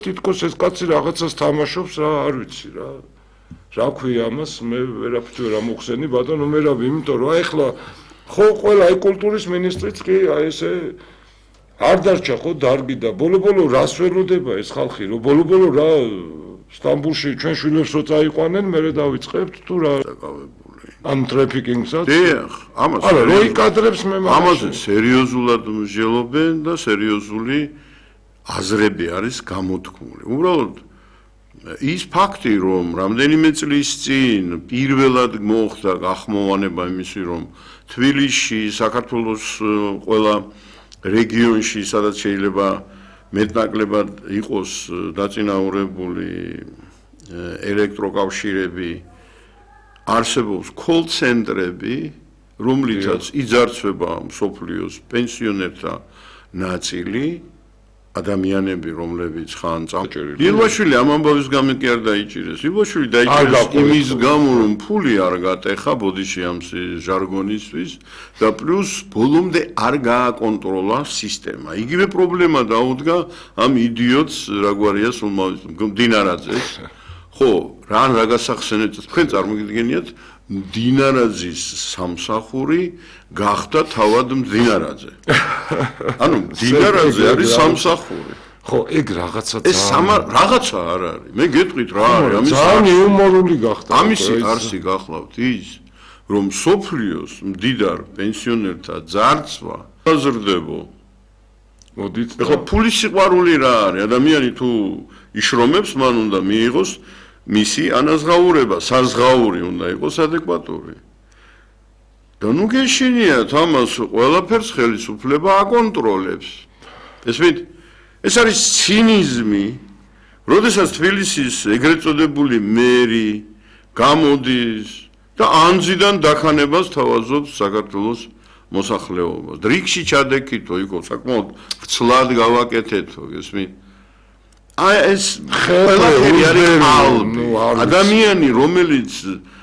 თითქოს ეს კაცი რაღაცას თამაშობს რა არ ვიცი რა ქვია ამას მე ვერაფრით ვერ ამოხსენი ბატონო მერაბი იმიტომ რომ ეხლა ხო ყველა აი კულტურის მინისტრიც კი აი ესე არ დარჩა ხო დარგი და ბოლო-ბოლო რას ველოდება ეს ხალხი რომ ბოლო-ბოლო რა სტამბულში ჩვენ შვილებს რო წაიყვანენ მე დავიწყებთ თუ რა დაკავებული ამ ტრაფიკინგსაც დიახ ამას არა როი კადრებს მე ამაზე სერიოზულად მსჯელობენ და სერიოზული აზრები არის გამოთქმული უბრალოდ ის ფაქტი რომ რამდენიმე წლის წინ პირველად მოხდა გახმოვანება იმისი რომ თბილისში საქართველოს ყველა რეგიონში სადაც შეიძლება მეტნაკლებად იყოს დაწინაურებული ელექტროკავშირები არსებობს call ცენტრები რომლითაც იძარცვება მსოფლიოს პენსიონერთა ნაწილი ადამიანები რომლებიც ხან წამჭერილი ილვაშვილი ამ ამბავის გამო კი არ დაიჭირეს ილვაშვილი დაიჭირეს იმის გამო რომ ფული არ გატეხა ბოდიში ამ ჟარგონისთვის და პლუს ბოლომდე არ გააკონტროლა სისტემა იგივე პრობლემა დაუდგა ამ იდიოტს რა გვარია დინარაძეს ხო რა გასახსენეთ თქვენ წარმოგიდგენიათ დინარაძის სამსახური გახდა თავად მდინარაძე. ანუ დინარაძე არის სამსახური. ხო, ეგ რაღაცა ეს რაღაცა არ არის. მე გეტყვით რა არის, ამის ძალიან იუმორული გახდა. ამისი არსი გახლავთ ის, რომ სოფლიოს მდიდარ პენსიონერთა ძარცვა აზრდებო. მოდით. ეხლა ფულის სიყვარული რა არის? ადამიანი თუ იშრომებს, მან უნდა მიიღოს მისი ანაზღაურება, საზღაური უნდა იყოს ადეკვატური. და ნუ გეშინიათ ამას ყველაფერს ხელისუფლება აკონტროლებს. ესმით, ეს არის ცინიზმი, როდესაც თბილისის ეგრეთ წოდებული მერი გამოდის და ანძიდან დაქანებას თავაზობს საქართველოს მოსახლეობას. რიგში ჩადეკითო, იქო საკმაოდ ვრცლად გავაკეთეთო, ესმით. აი ეს ყველაფერი არის ადამიანი რომელიც